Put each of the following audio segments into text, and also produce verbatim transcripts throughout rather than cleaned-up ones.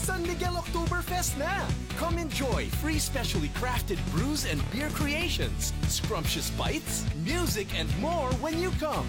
San Miguel Oktoberfest na! Come enjoy free specially crafted brews and beer creations, scrumptious bites, music, and more when you come.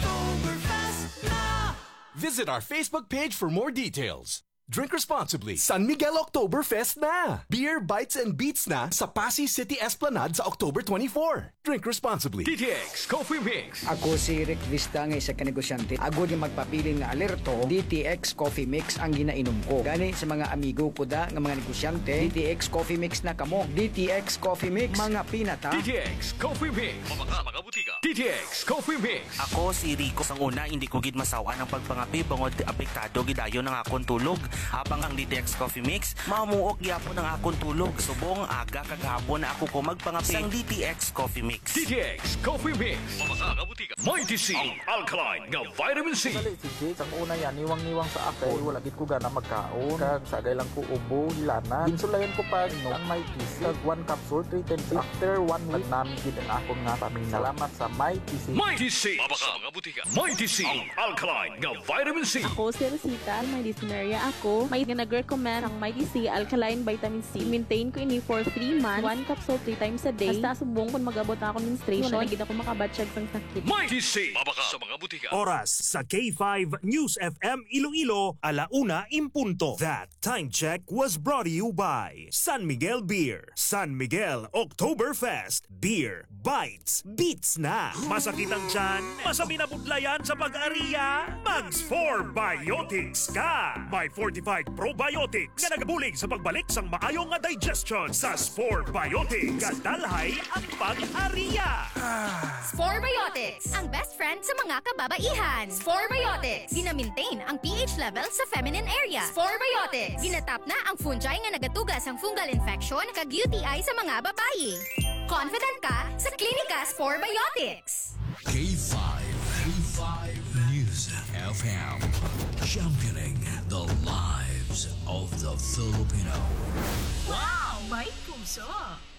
Oktoberfest na! Visit our Facebook page for more details. Drink responsibly. San Miguel Oktoberfest na! Beer, bites, and beats na sa Pasay City Esplanade sa October twenty-fourth. Drink responsibly. D T X Coffee Mix. Ako si Rick Vista nga isa ka negosyante. Ako di magpapiling na alerto, D T X Coffee Mix ang ginainom ko. Gani sa mga amigo ko da nga mga negosyante, D T X Coffee Mix na kamo. D T X Coffee Mix, mga pinata. D T X Coffee Mix. Mga mga butika. D T X Coffee Mix. Ako si Rico sang una, hindi ko gid masawa ng pagpangapi bangod apektado gidayon ng akong tulog. Habang ang D T X Coffee Mix, mamuok gyapon ang akong tulog. Subong aga kagahapon na ako ko magpangapi sang D T X Coffee Mix. D T X Coffee Mix. Mga mga butika. Mighty C. Ang alkaline nga vitamin C. Dali si Jake, ang una yan, niwang-niwang sa ako. Wala gid ko gana magkaon. Kag sagay lang ko ubo, hilana. Ginsulayan ko pa no, ang Mighty C. Kag one capsule, three times. After one week, namin gid ang akong nga pamina. Salamat sa Mighty C. Mighty C. Mga mga butika. Mighty C. Ang alkaline nga vitamin C. Ako si Rosita, may dyspnea ako. May nag-recommend ang Mighty C Alkaline Vitamin C. Maintain ko ini for three months. One capsule three times a day. Basta subong kung mag-abot na ako menstruation. Wala na gid ako makabatsyag sang sakit. Mighty C. Mabaka sa mga butika. Oras sa K five News F M Iloilo, alauna impunto. That time check was brought to you by San Miguel Beer. San Miguel Oktoberfest. Beer, bites, beats na. Masakit ang tiyan? Masabi na budlayan sa pag-ariya? Mags four Biotics ka. May fortified probiotics nga nagabulig sa pagbalik sang maayong nga digestion sa Spore Biotics. Kadalhay ang pag-ariya. Spore Biotics, ang best friend sa mga kababaihan. Spore Biotics, gina-maintain ang pH level sa feminine area. Spore Biotics, ginatap na ang fungi nga nagatugas ang fungal infection kag U T I sa mga babayi. Confident ka sa Klinika Spore Biotics. K five. K five News F M. Championing the lives of the Filipino. Wow! May puso!